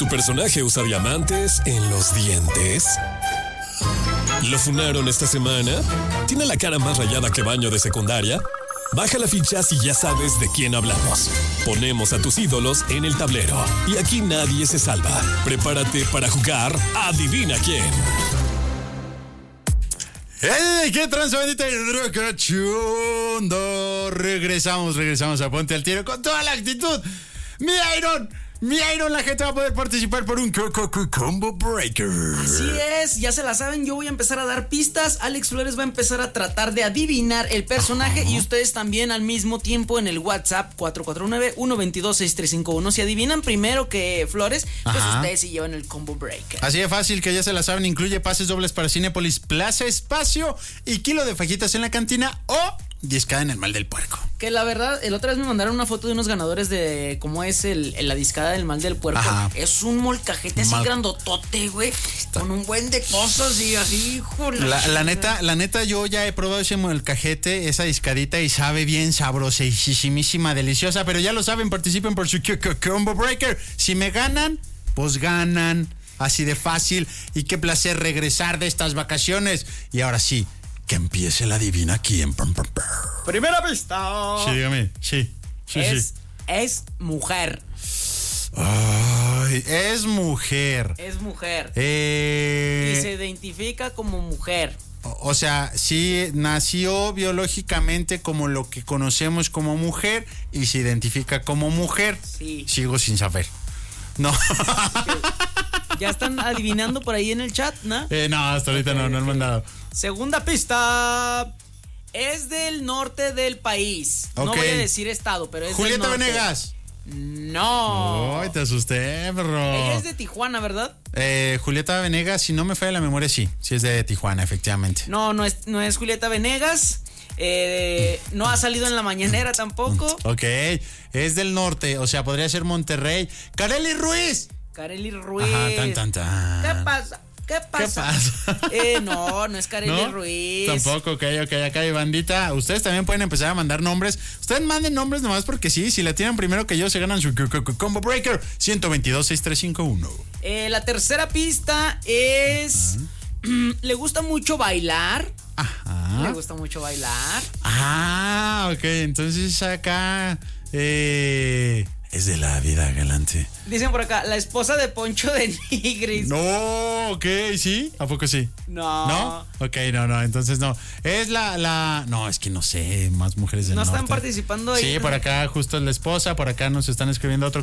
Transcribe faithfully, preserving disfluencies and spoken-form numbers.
¿Tu personaje usa diamantes en los dientes? ¿Lo funaron esta semana? ¿Tiene la cara más rayada que baño de secundaria? Baja la ficha si ya sabes de quién hablamos. Ponemos a tus ídolos en el tablero y aquí nadie se salva. Prepárate para jugar Adivina quién. ¡Ey! ¡Qué tranza bendita y chundo! Regresamos, regresamos a Ponte al Tiro con toda la actitud. ¡Mi Iron! Mi Iron, la gente va a poder participar por un Combo Breaker. Así es, ya se la saben, yo voy a empezar a dar pistas. Alex Flores va a empezar a tratar de adivinar el personaje. Ajá. Y ustedes también al mismo tiempo en el WhatsApp cuatro cuatro nueve, uno dos dos, seis tres cinco uno. Si adivinan primero que Flores, pues Ajá. ustedes se llevan el Combo Breaker. Así de fácil, que ya se la saben, incluye pases dobles para Cinépolis Plaza Espacio y kilo de fajitas en la cantina o discada en el Mal del Puerco. Que la verdad, el otra vez me mandaron una foto de unos ganadores de cómo es el, el la discada del Mal del Puerco. Ajá. Es un molcajete así Mal... grandotote, güey, con un buen de cosas y así, híjole. La, la neta, la neta, yo ya he probado ese molcajete, esa discadita y sabe bien sabrosísima, deliciosa, pero ya lo saben, participen por su Combo Breaker. Si me ganan, pues ganan. Así de fácil y qué placer regresar de estas vacaciones. Y ahora sí, que empiece la Adivina quién. Primera pista. Sí, dígame. Sí. sí es, sí. es mujer. Ay, es mujer. Es mujer. Eh... Y se identifica como mujer. O, o sea, sí nació biológicamente como lo que conocemos como mujer y se identifica como mujer. Sí. Sigo sin saber. No. ¿Ya están adivinando por ahí en el chat, no? Eh, no, hasta ahorita okay, no, no han mandado. Segunda pista. Es del norte del país. Okay. No voy a decir estado, pero es Julieta del norte. Venegas. No. Ay, te asusté, perro. Ella es de Tijuana, ¿verdad? Eh, Julieta Venegas, si no me falla la memoria, sí. Sí es de Tijuana, efectivamente. No, no es, no es Julieta Venegas. Eh, no ha salido en la mañanera tampoco. Ok, es del norte, o sea, podría ser Monterrey. ¡Kareli Ruiz! Kareli Ruiz. Ajá, tan, tan, tan. ¿Qué pasa? ¿Qué pasa? ¿Qué pasa? Eh, no, no es Kareli ¿No? Ruiz. Tampoco, ok, ok, acá hay bandita. Ustedes también pueden empezar a mandar nombres. Ustedes manden nombres nomás porque sí, si la tienen primero que yo, se ganan su Combo Breaker. uno dos dos, seis tres cinco uno. Eh, la tercera pista es... Uh-huh. Le gusta mucho bailar. Ajá. Le gusta mucho bailar. Ah, ok, entonces acá... Eh... Es de la vida galante. Dicen por acá, la esposa de Poncho de Nigris. No, ok, ¿sí? ¿A poco sí? No. ¿No? Ok, no, no, entonces no. Es la, la... No, es que no sé, más mujeres del no norte. No están participando ahí. Sí, por acá justo es la esposa, por acá nos están escribiendo otro